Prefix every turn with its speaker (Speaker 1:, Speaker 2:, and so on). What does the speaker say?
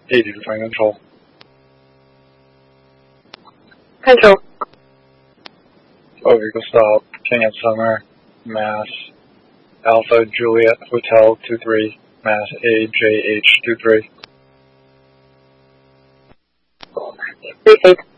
Speaker 1: 80 to find control.
Speaker 2: Control.
Speaker 1: Oh, vehicle stop. King at Summer, Mass. Alpha Juliet Hotel 23, Mass AJH 23.
Speaker 2: Receive.